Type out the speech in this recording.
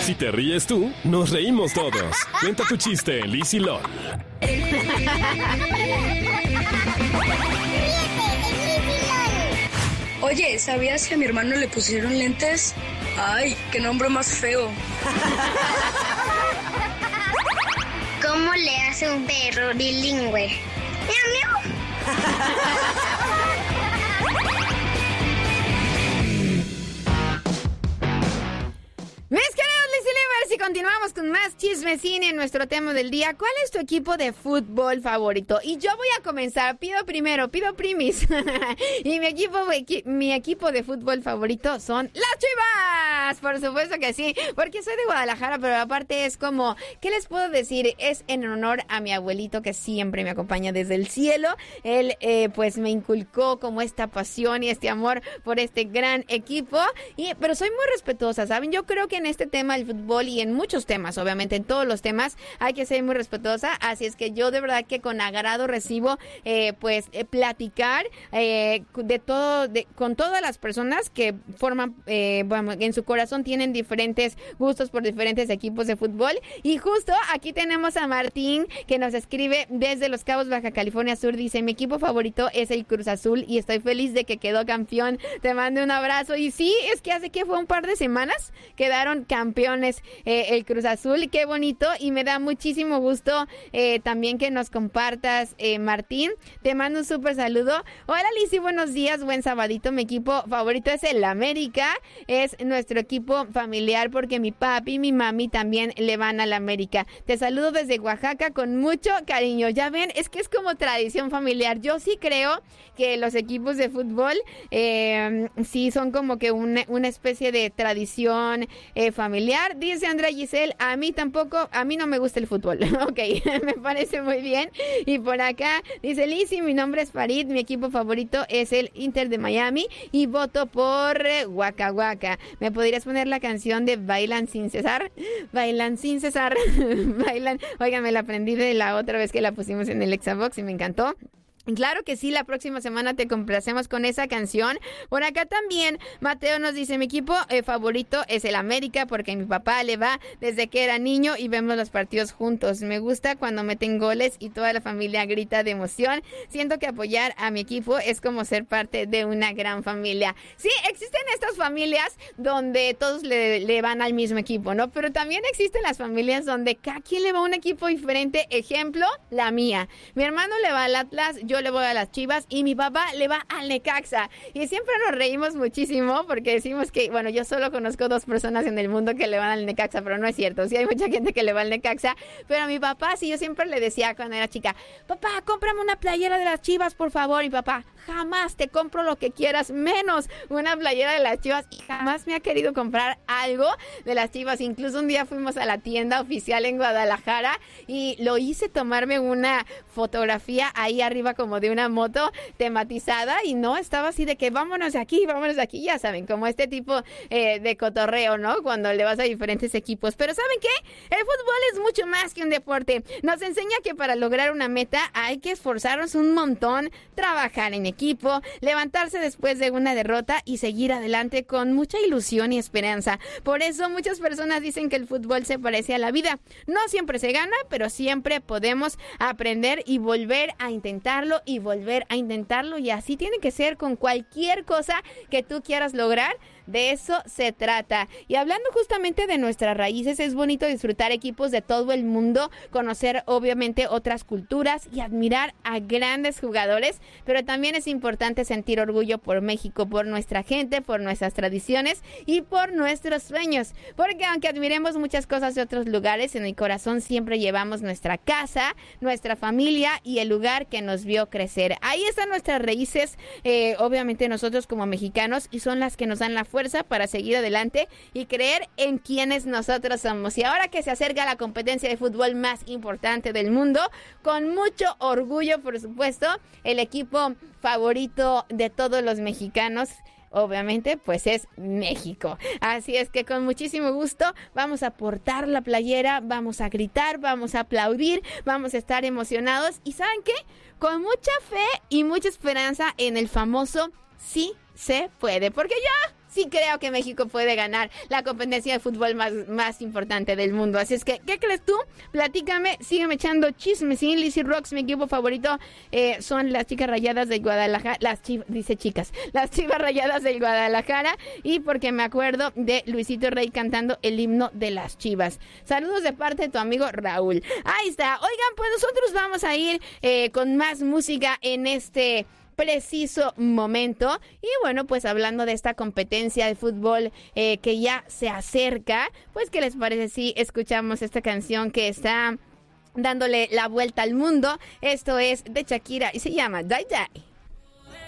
Si te ríes tú, nos reímos todos. Cuenta tu chiste en Liz y LOL. Oye, ¿sabías que a mi hermano le pusieron lentes? ¡Ay, qué nombre más feo! ¿Cómo le hace un perro bilingüe? ¡Miau, miau! Mis queridos Lisilivers, y continuamos con más chismecine en nuestro tema del día. ¿Cuál es tu equipo de fútbol favorito? Y yo voy a comenzar, pido primis. Y mi equipo de fútbol favorito son las Chivas. Por supuesto que sí, porque soy de Guadalajara, pero aparte es como, ¿qué les puedo decir? Es en honor a mi abuelito que siempre me acompaña desde el cielo. Él pues me inculcó como esta pasión y este amor por este gran equipo. Pero soy muy respetuosa, ¿saben? Yo creo que en este tema del fútbol y en muchos temas, obviamente en todos los temas, hay que ser muy respetuosa, así es que yo de verdad que con agrado recibo platicar con todas las personas que forman, en su corazón tienen diferentes gustos por diferentes equipos de fútbol. Y justo aquí tenemos a Martín, que nos escribe desde Los Cabos, Baja California Sur. Dice: mi equipo favorito es el Cruz Azul y estoy feliz de que quedó campeón. Te mando un abrazo. Y sí, es que hace que fue un par de semanas quedaron campeones el Cruz Azul. Qué bonito, y me da muchísimo gusto también que nos compartas, Martín. Te mando un súper saludo. Hola Lizzy, buenos días, buen sabadito. Mi equipo favorito es el América, es nuestro equipo familiar porque mi papi y mi mami también le van al América. Te saludo desde Oaxaca con mucho cariño. Ya ven, es que es como tradición familiar. Yo sí creo que los equipos de fútbol sí son como que una especie de tradición familiar. Dice Andrea Giselle: a mí no me gusta el fútbol. Ok, me parece muy bien. Y por acá dice Lizzy: mi nombre es Farid, mi equipo favorito es el Inter de Miami y voto por Waka Waka. ¿Me podrías poner la canción de Bailan sin cesar? Bailan sin cesar. Bailan. Oigan, me la aprendí de la otra vez que la pusimos en el Exabox y me encantó. Claro que sí, la próxima semana te complacemos con esa canción. Por acá también Mateo nos dice: mi equipo favorito es el América porque mi papá le va desde que era niño y vemos los partidos juntos. Me gusta cuando meten goles y toda la familia grita de emoción. Siento que apoyar a mi equipo es como ser parte de una gran familia. Sí, existen estas familias donde todos le van al mismo equipo, ¿no? Pero también existen las familias donde cada quien le va a un equipo diferente. Ejemplo, la mía. Mi hermano le va al Atlas, yo le voy a las Chivas y mi papá le va al Necaxa. Y siempre nos reímos muchísimo porque decimos que, bueno, yo solo conozco 2 personas en el mundo que le van al Necaxa, pero no es cierto. Sí hay mucha gente que le va al Necaxa, pero a mi papá sí, yo siempre le decía cuando era chica: papá, cómprame una playera de las Chivas, por favor. Y papá: jamás te compro lo que quieras, menos una playera de las Chivas. Y jamás me ha querido comprar algo de las Chivas. Incluso un día fuimos a la tienda oficial en Guadalajara y lo hice tomarme una fotografía ahí arriba como de una moto tematizada, y no, estaba así de que vámonos de aquí, ya saben, como este tipo de cotorreo, ¿no? Cuando le vas a diferentes equipos. Pero ¿saben qué? El fútbol es mucho más que un deporte. Nos enseña que para lograr una meta hay que esforzarnos un montón, trabajar en equipo, levantarse después de una derrota y seguir adelante con mucha ilusión y esperanza. Por eso muchas personas dicen que el fútbol se parece a la vida. No siempre se gana, pero siempre podemos aprender y volver a intentarlo y así tiene que ser con cualquier cosa que tú quieras lograr. De eso se trata. Y hablando justamente de nuestras raíces, es bonito disfrutar equipos de todo el mundo, conocer obviamente otras culturas y admirar a grandes jugadores, pero también es importante sentir orgullo por México, por nuestra gente, por nuestras tradiciones y por nuestros sueños, porque aunque admiremos muchas cosas de otros lugares, en el corazón siempre llevamos nuestra casa, nuestra familia y el lugar que nos vio crecer. Ahí están nuestras raíces, obviamente nosotros como mexicanos, y son las que nos dan la fuerza para seguir adelante y creer en quienes nosotros somos. Y ahora que se acerca la competencia de fútbol más importante del mundo, con mucho orgullo, por supuesto, el equipo favorito de todos los mexicanos, obviamente, pues es México. Así es que con muchísimo gusto vamos a portar la playera, vamos a gritar, vamos a aplaudir, vamos a estar emocionados y ¿saben qué? Con mucha fe y mucha esperanza en el famoso sí se puede, porque ya sí creo que México puede ganar la competencia de fútbol más importante del mundo. Así es que, ¿qué crees tú? Platícame, sígueme echando chismes. Sí, Lizzy Rocks, mi equipo favorito son las Chicas Rayadas del Guadalajara, las Chivas Rayadas del Guadalajara, y porque me acuerdo de Luisito Rey cantando el himno de las Chivas. Saludos de parte de tu amigo Raúl. Ahí está. Oigan, pues nosotros vamos a ir con más música en este preciso momento. Y bueno, pues hablando de esta competencia de fútbol que ya se acerca, pues ¿qué les parece si escuchamos esta canción que está dándole la vuelta al mundo? Esto es de Shakira y se llama Die Die.